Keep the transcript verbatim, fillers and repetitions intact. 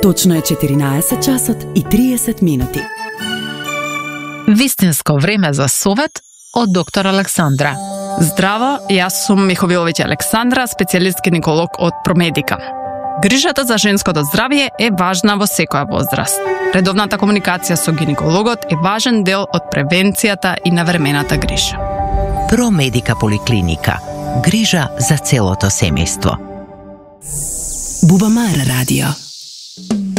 Точно е четиринаесет часот и триесет минути. Вистинско време за совет од доктор Александра. Здраво, јас сум Миховиловиќ Александра, специјалист гинеколог од Промедика. Грижата за женското здравје е важна во секоја возраст. Редовната комуникација со гинекологот е важен дел од превенцијата и навремената грижа. Промедика поликлиника. Грижа за целото семејство. Бубамара радио.